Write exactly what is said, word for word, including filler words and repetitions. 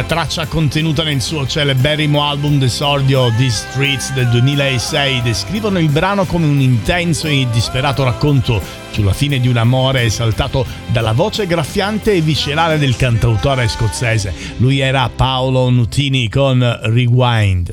traccia contenuta nel suo celeberrimo album d'esordio These Streets del duemilasei descrivono il brano come un intenso e disperato racconto sulla fine di un amore esaltato dalla voce graffiante e viscerale del cantautore scozzese. Lui era Paolo Nutini con Rewind.